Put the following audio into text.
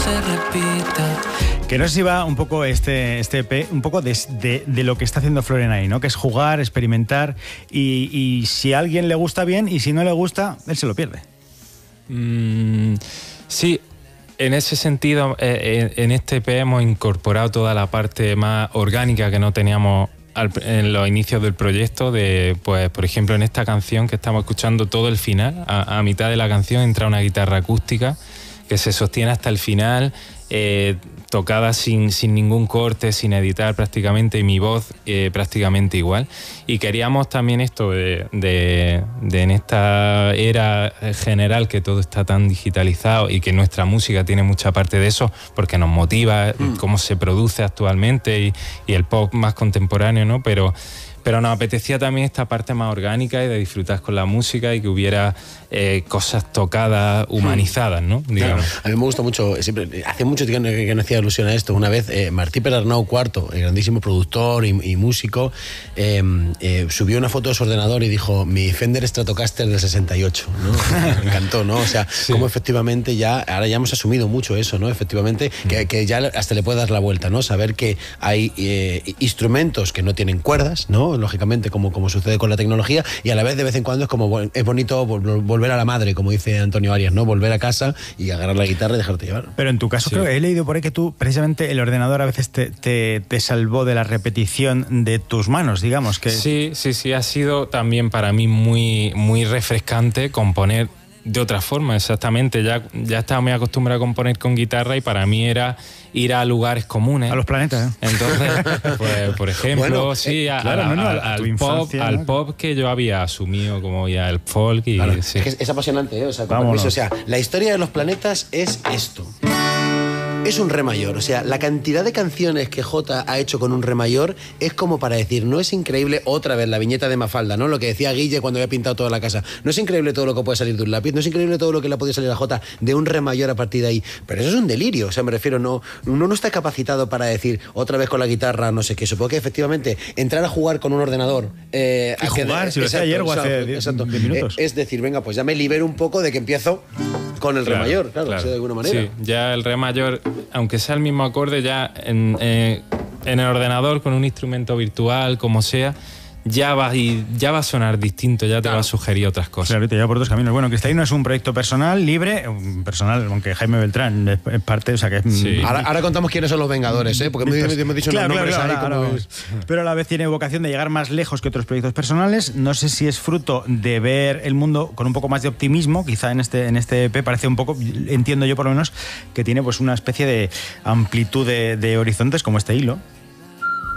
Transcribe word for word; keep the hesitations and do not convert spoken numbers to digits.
se repita. Que no sé si va un poco este, este E P, un poco de, de, de lo que está haciendo Florenay, ¿no? Que es jugar, experimentar y, y si a alguien le gusta bien y si no le gusta, él se lo pierde. Mm, sí, en ese sentido, eh, en este E P hemos incorporado toda la parte más orgánica que no teníamos al, en los inicios del proyecto. De, pues, por ejemplo, en esta canción que estamos escuchando, todo el final, a, a mitad de la canción entra una guitarra acústica que se sostiene hasta el final, eh, tocada sin, sin ningún corte, sin editar prácticamente, y mi voz eh, prácticamente igual. Y queríamos también esto de, de, de en esta era general que todo está tan digitalizado y que nuestra música tiene mucha parte de eso, porque nos motiva mm. cómo se produce actualmente y, y el pop más contemporáneo, ¿no? Pero Pero nos apetecía también esta parte más orgánica y de disfrutar con la música y que hubiera eh, cosas tocadas, humanizadas, ¿no? Digamos. Claro, a mí me gusta mucho, siempre, hace mucho tiempo que, que no hacía alusión a esto. Una vez eh, Martí Perarnau cuarto, el grandísimo productor y, y músico, eh, eh, subió una foto de su ordenador y dijo: mi Fender Stratocaster del sesenta y ocho, ¿no? Me encantó, ¿no? O sea, sí. Como efectivamente ya, ahora ya hemos asumido mucho eso, ¿no? Efectivamente, mm. que, que ya hasta le puede dar la vuelta, ¿no? Saber que hay eh, instrumentos que no tienen cuerdas, ¿no? Lógicamente, como, como sucede con la tecnología, y a la vez de vez en cuando es como es bonito volver a la madre, como dice Antonio Arias, ¿no? Volver a casa y agarrar la guitarra y dejarte llevar. Pero en tu caso, sí. creo que he leído por ahí que tú, precisamente, el ordenador a veces te, te, te salvó de la repetición de tus manos, digamos. Que... Sí, sí, sí, ha sido también para mí muy, muy refrescante componer de otra forma, exactamente. Ya, ya estaba muy acostumbrado a componer con guitarra y para mí era ir a lugares comunes. A los planetas, ¿eh? Entonces, pues, por ejemplo, bueno, sí, a, claro, a, no, no, a, a al, infancia, pop, ¿no? al pop que yo había asumido como ya el folk. Y, claro. sí. es, que es, es apasionante, ¿eh? O sea, con permiso, o sea, la historia de los planetas es esto. Es un re mayor, o sea, la cantidad de canciones que Jota ha hecho con un re mayor es como para decir, no es increíble, otra vez la viñeta de Mafalda, ¿no? Lo que decía Guille cuando había pintado toda la casa. No es increíble todo lo que puede salir de un lápiz, no es increíble todo lo que le ha podido salir a Jota de un re mayor a partir de ahí. Pero eso es un delirio, o sea, me refiero, no, uno no está capacitado para decir otra vez con la guitarra, no sé qué. Supongo que efectivamente entrar a jugar con un ordenador. Eh, y jugar, de, si lo hacía ayer o hace diez minutos. Eh, es decir, venga, pues ya me libero un poco de que empiezo con el claro, re mayor, claro, claro. O sea, de alguna manera. Sí, ya el re mayor, aunque sea el mismo acorde, ya en, eh, en el ordenador con un instrumento virtual, como sea, ya va, y ya va a sonar distinto, ya te claro. va a sugerir otras cosas. Claro, te lleva por otros caminos. Bueno, Cristalino es un proyecto personal, libre, personal, aunque Jaime Beltrán es parte, o sea que es... Sí. Ahora, ahora contamos quiénes son los Vengadores, ¿eh? Porque hemos, hemos dicho claro, unos nombres claro, ahí claro, como... claro. Pero a la vez tiene vocación de llegar más lejos que otros proyectos personales. No sé si es fruto de ver el mundo con un poco más de optimismo, quizá en este, en este E P parece un poco, entiendo yo por lo menos, que tiene pues una especie de amplitud de, de horizontes como este hilo.